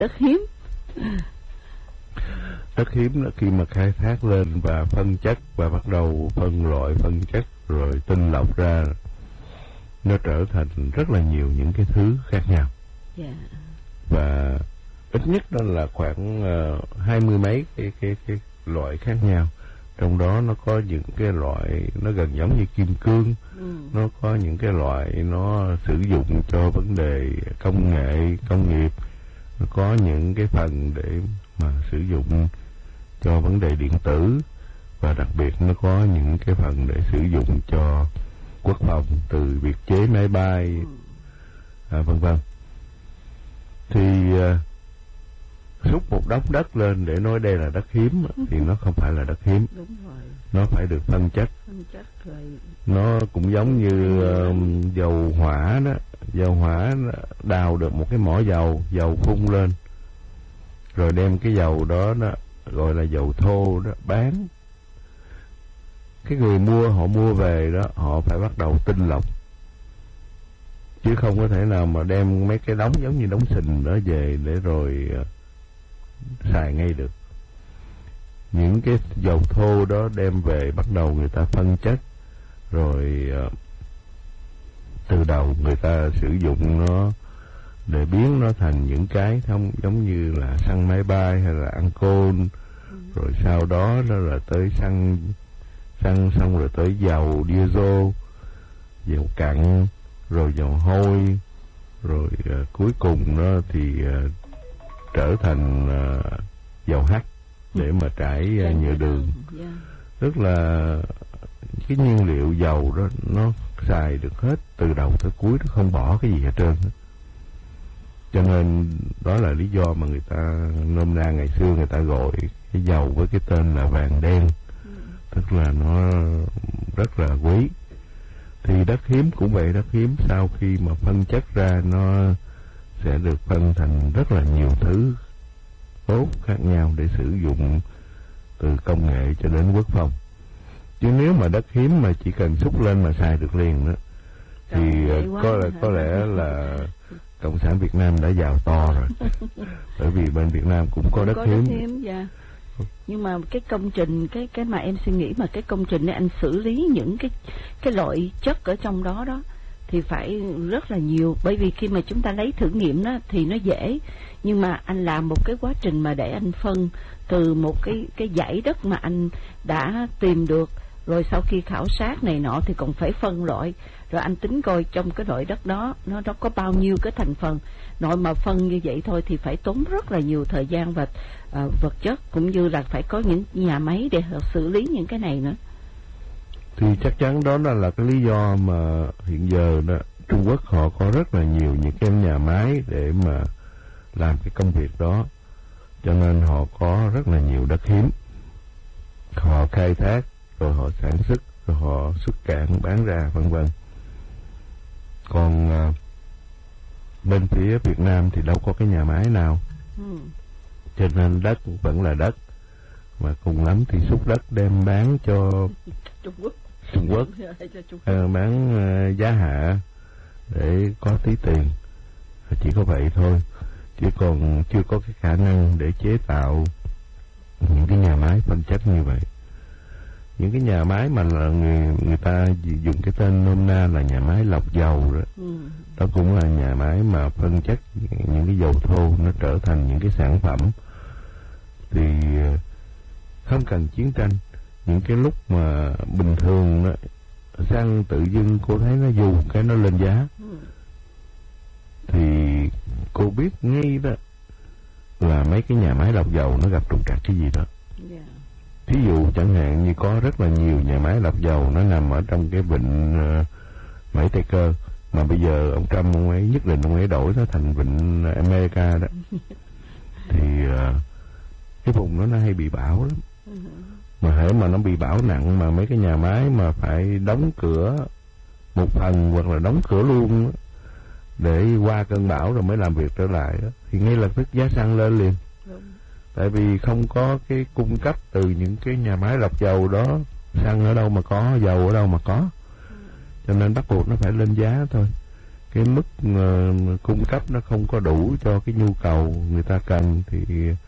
Đất hiếm. Đất hiếm đó, khi mà khai thác lên và phân chất và bắt đầu phân loại phân chất rồi tinh lọc ra, nó trở thành rất là nhiều những cái thứ khác nhau. Yeah. Và ít nhất đó là khoảng 20 mấy cái loại khác nhau. Trong đó nó có những cái loại nó gần giống như kim cương, nó có những cái loại nó sử dụng cho vấn đề công nghệ, công nghiệp, nó có những cái phần để mà sử dụng cho vấn đề điện tử, và đặc biệt nó có những cái phần để sử dụng cho quốc phòng, từ việc chế máy bay, vân vân. Thì xúc một đống đất lên để nói đây là đất hiếm thì nó không phải là đất hiếm. Đúng rồi. Nó phải được phân chất. Rồi. Nó cũng giống như dầu hỏa đó. Dầu hỏa đào được một cái mỏ dầu, dầu phun lên, rồi đem cái dầu đó gọi là dầu thô đó bán. Cái người mua, họ mua về đó, họ phải bắt đầu tinh lọc, chứ không có thể nào mà đem mấy cái đống giống như đống sình đó về để rồi xài ngay được. Những cái dầu thô đó đem về bắt đầu người ta phân chất, rồi từ đầu người ta sử dụng nó để biến nó thành những cái không giống như là xăng máy bay hay là alcohol, rồi sau đó là tới xăng xong rồi tới dầu diesel, dầu cặn, rồi dầu hôi, rồi cuối cùng nó thì trở thành dầu hắc để mà trải nhựa đường. Tức là cái nhiên liệu dầu đó nó xài được hết từ đầu tới cuối, nó không bỏ cái gì hết trơn. Cho nên đó là lý do mà người ta nôm na ngày xưa người ta gọi cái dầu với cái tên là vàng đen, tức là nó rất là quý. Thì đất hiếm cũng vậy, đất hiếm sau khi mà phân chất ra nó sẽ được phân thành rất là nhiều thứ tốt khác nhau để sử dụng, từ công nghệ cho đến quốc phòng. Chứ nếu mà đất hiếm mà chỉ cần xúc lên mà xài được liền đó thì có lẽ là Cộng sản Việt Nam đã giàu to rồi. Bởi vì bên Việt Nam cũng có đất hiếm. Dạ. Nhưng mà cái công trình, cái mà em suy nghĩ mà cái công trình này anh xử lý những cái loại chất ở trong đó đó thì phải rất là nhiều. Bởi vì khi mà chúng ta lấy thử nghiệm đó thì nó dễ, nhưng mà anh làm một cái quá trình mà để anh phân từ một cái dãy đất mà anh đã tìm được, rồi sau khi khảo sát này nọ thì còn phải phân loại, rồi anh tính coi trong cái loại đất đó nó có bao nhiêu cái thành phần. Nội mà phân như vậy thôi thì phải tốn rất là nhiều thời gian và vật chất, cũng như là phải có những nhà máy để xử lý những cái này nữa. Thì chắc chắn đó là cái lý do mà hiện giờ đó Trung Quốc họ có rất là nhiều những cái nhà máy để mà làm cái công việc đó, cho nên họ có rất là nhiều đất hiếm. Họ khai thác, rồi họ sản xuất, rồi họ xuất cảng bán ra, vân vân. Còn bên phía Việt Nam thì đâu có cái nhà máy nào, cho nên đất vẫn là đất, mà cùng lắm thì xúc đất đem bán cho Trung Quốc bán giá hạ để có tí tiền, chỉ có vậy thôi, chứ còn chưa có cái khả năng để chế tạo những cái nhà máy phân chất như vậy. Những cái nhà máy mà là người ta dùng cái tên nôm na là nhà máy lọc dầu đó. Đó cũng là nhà máy mà phân chất những cái dầu thô nó trở thành những cái sản phẩm. Thì không cần chiến tranh. Những cái lúc mà bình thường đó, xăng tự dưng cô thấy nó dù cái nó lên giá, thì cô biết ngay đó là mấy cái nhà máy lọc dầu nó gặp trục trặc cái gì đó. Thí dụ chẳng hạn như có rất là nhiều nhà máy lọc dầu nó nằm ở trong cái vịnh Mỹ Tây Cơ, mà bây giờ ông Trump ông ấy nhất định ông ấy đổi nó thành vịnh America đó. Thì cái vùng đó nó hay bị bão lắm. Mà hễ mà nó bị bão nặng mà mấy cái nhà máy mà phải đóng cửa một phần hoặc là đóng cửa luôn đó, để qua cơn bão rồi mới làm việc trở lại đó, thì ngay lập tức giá xăng lên liền. Tại vì không có cái cung cấp từ những cái nhà máy lọc dầu đó, xăng ở đâu mà có, dầu ở đâu mà có, cho nên bắt buộc nó phải lên giá thôi. cái mức cung cấp nó không có đủ cho cái nhu cầu người ta cần thì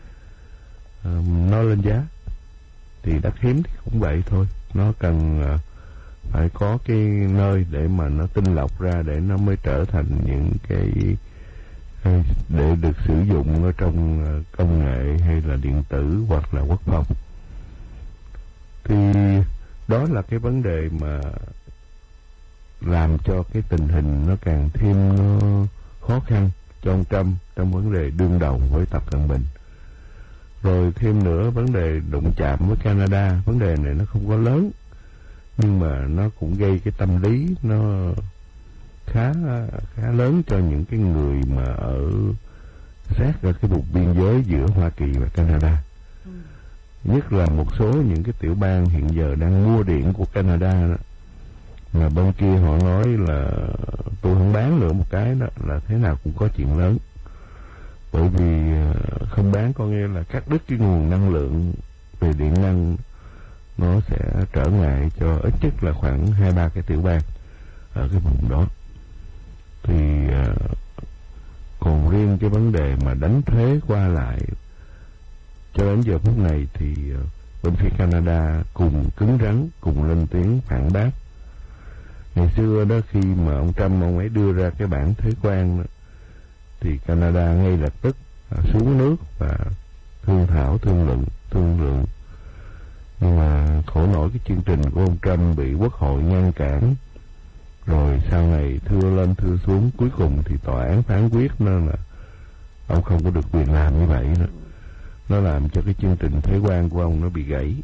nó lên giá. Thì đất hiếm thì cũng vậy thôi, nó cần phải có cái nơi để mà nó tinh lọc ra để nó mới trở thành những cái để được sử dụng ở trong công nghệ hay là điện tử hoặc là quốc phòng. Thì đó là cái vấn đề mà làm cho cái tình hình nó càng thêm khó khăn cho ông Trump trong vấn đề đương đầu với Tập Cận Bình. Rồi thêm nữa vấn đề đụng chạm với Canada, vấn đề này nó không có lớn nhưng mà nó cũng gây cái tâm lý nó khá lớn cho những cái người mà ở sát ở cái vùng biên giới giữa Hoa Kỳ và Canada. Nhất là một số những cái tiểu bang hiện giờ đang mua điện của Canada đó, mà bên kia họ nói là tôi không bán nữa một cái đó là thế nào cũng có chuyện lớn. Bởi vì không bán có nghĩa là cắt đứt cái nguồn năng lượng về điện năng, nó sẽ trở ngại cho ít nhất là khoảng 2-3 cái tiểu bang ở cái vùng đó. Thì còn riêng cái vấn đề mà đánh thuế qua lại cho đến giờ phút này thì bên phía Canada cùng cứng rắn, cùng lên tiếng phản bác. Ngày xưa đó khi mà ông Trump ông ấy đưa ra cái bản thuế quan đó, thì Canada ngay lập tức xuống nước và thương lượng. Nhưng mà khổ nổi cái chương trình của ông Trump bị quốc hội ngăn cản, rồi sau này thưa lên thưa xuống, cuối cùng thì tòa án phán quyết nên là ông không có được quyền làm như vậy nữa. Nó làm cho cái chương trình thuế quan của ông nó bị gãy.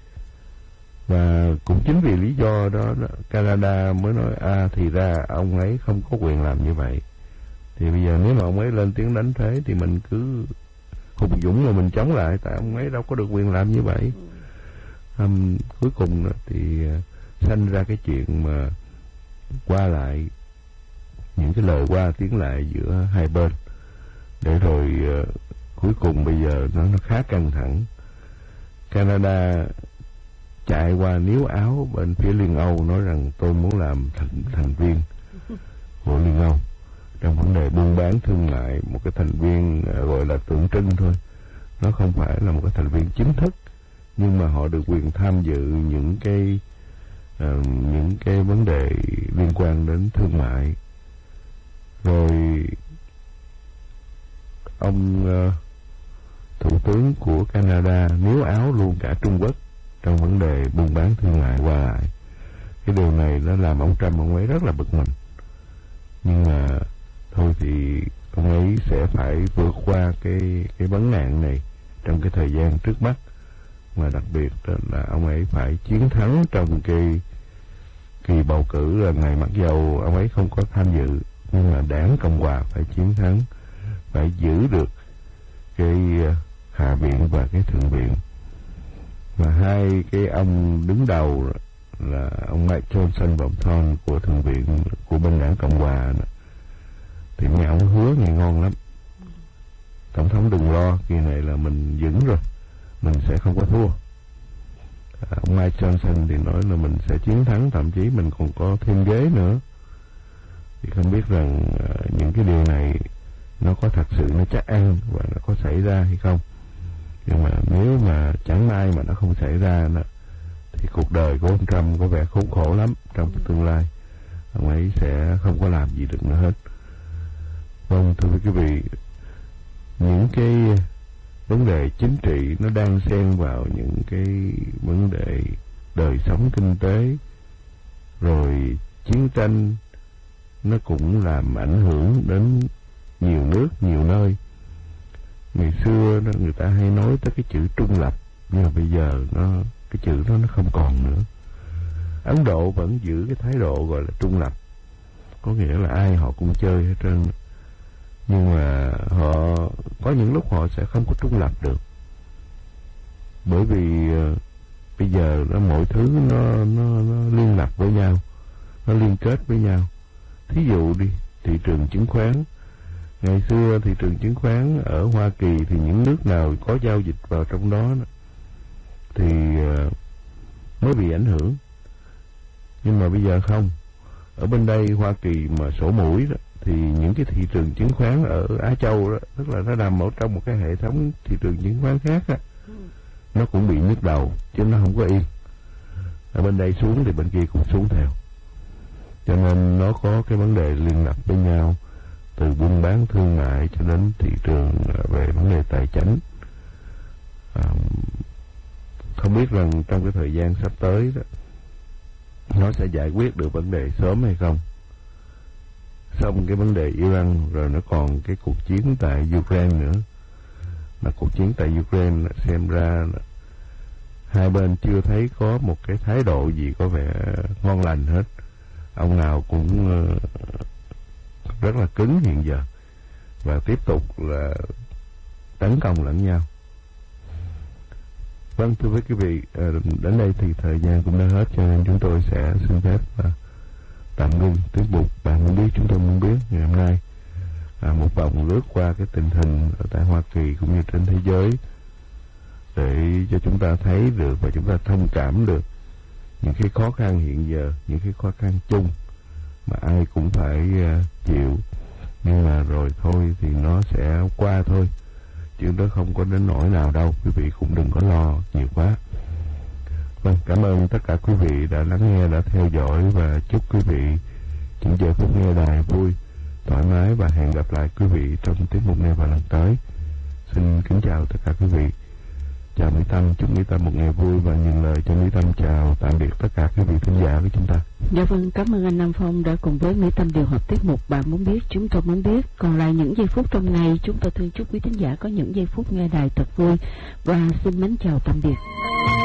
Và cũng chính vì lý do đó Canada mới nói thì ra ông ấy không có quyền làm như vậy. Thì bây giờ nếu mà ông ấy lên tiếng đánh thuế thì mình cứ hùng dũng mà mình chống lại, tại ông ấy đâu có được quyền làm như vậy. Cuối cùng thì sanh ra cái chuyện mà qua lại, những cái lời qua tiếng lại giữa hai bên, để rồi cuối cùng bây giờ nó khá căng thẳng. Canada chạy qua níu áo bên phía Liên Âu nói rằng tôi muốn làm thành viên của Liên Âu trong vấn đề buôn bán thương mại, một cái thành viên gọi là tượng trưng thôi, nó không phải là một cái thành viên chính thức, nhưng mà họ được quyền tham dự những cái vấn đề liên quan đến thương mại. Rồi ông thủ tướng của Canada níu áo luôn cả Trung Quốc trong vấn đề buôn bán thương mại qua lại. Cái điều này nó làm ông Trump ông ấy rất là bực mình. Nhưng mà thôi thì ông ấy sẽ phải vượt qua cái vấn nạn này trong cái thời gian trước mắt, mà đặc biệt là ông ấy phải chiến thắng trong cái kỳ bầu cử lần này. Mặc dầu ông ấy không có tham dự, nhưng mà đảng Cộng hòa phải chiến thắng, phải giữ được cái Hạ viện và cái Thượng viện. Và hai cái ông đứng đầu là ông Mike Johnson và ông Thorne của Thượng viện của bên đảng Cộng hòa thì mấy ông hứa nghe ngon lắm. Tổng thống đừng lo, kỳ này là mình vững rồi, mình sẽ không có thua. Ông Mike Johnson thì nói là mình sẽ chiến thắng, thậm chí mình còn có thêm ghế nữa. Thì không biết rằng những cái điều này nó có thật sự nó chắc ăn và nó có xảy ra hay không. Nhưng mà nếu mà chẳng may mà nó không xảy ra đó, thì cuộc đời của ông Trump có vẻ khốn khổ lắm trong tương lai. Ông ấy sẽ không có làm gì được nữa hết. Vâng, thưa quý vị, những cái vấn đề chính trị nó đang xen vào những cái vấn đề đời sống kinh tế, rồi chiến tranh, nó cũng làm ảnh hưởng đến nhiều nước, nhiều nơi. Ngày xưa đó, người ta hay nói tới cái chữ trung lập, nhưng mà bây giờ cái chữ đó nó không còn nữa. Ấn Độ vẫn giữ cái thái độ gọi là trung lập, có nghĩa là ai họ cũng chơi hết trơn. Nhưng mà họ có những lúc họ sẽ không có trung lập được, bởi vì bây giờ mọi thứ nó liên lạc với nhau, nó liên kết với nhau. Thí dụ đi, thị trường chứng khoán. Ngày xưa thị trường chứng khoán ở Hoa Kỳ thì những nước nào có giao dịch vào trong đó thì mới bị ảnh hưởng. Nhưng mà bây giờ không. Ở bên đây Hoa Kỳ mà sổ mũi đó, thì những cái thị trường chứng khoán ở Á Châu đó, tức là nó nằm ở trong một cái hệ thống thị trường chứng khoán khác á, nó cũng bị nhức đầu chứ nó không có yên. Ở bên đây xuống thì bên kia cũng xuống theo, cho nên nó có cái vấn đề liên lạc với nhau, từ buôn bán thương mại cho đến thị trường về vấn đề tài chính. Không biết rằng trong cái thời gian sắp tới đó, nó sẽ giải quyết được vấn đề sớm hay không. Xong cái vấn đề Iran rồi nó còn cái cuộc chiến tại Ukraine nữa, mà cuộc chiến tại Ukraine xem ra hai bên chưa thấy có một cái thái độ gì có vẻ ngon lành hết. Ông nào cũng rất là cứng hiện giờ và tiếp tục là tấn công lẫn nhau. Vâng, thưa quý vị, đến đây thì thời gian cũng đã hết, cho nên chúng tôi sẽ xin phép tạm ngưng tiết mục Bạn Muốn Biết Chúng Tôi Muốn Biết ngày hôm nay. Một vòng lướt qua cái tình hình ở tại Hoa Kỳ cũng như trên thế giới, để cho chúng ta thấy được và chúng ta thông cảm được những cái khó khăn hiện giờ, những cái khó khăn chung mà ai cũng phải chịu. Nhưng mà rồi thôi thì nó sẽ qua thôi, chứ nó không có đến nỗi nào đâu. Quý vị cũng đừng có lo nhiều quá. Vâng, cảm ơn tất cả quý vị đã lắng nghe, đã theo dõi, và chúc quý vị những giờ phút nghe đài vui, thoải mái, và hẹn gặp lại quý vị trong tiết mục này vào lần tới. Xin kính chào tất cả quý vị. Chào Mỹ Tâm, chúc Mỹ Tâm một ngày vui, và nhận lời cho Mỹ Tâm chào tạm biệt tất cả quý vị thính giả của chúng ta. Dạ vâng, cảm ơn anh Nam Phong đã cùng với Mỹ Tâm điều hợp tiết mục Bạn Muốn Biết Chúng Tôi Muốn Biết. Còn lại những giây phút trong ngày, chúng tôi thương chúc quý thính giả có những giây phút nghe đài thật vui, và xin mến chào tạm biệt.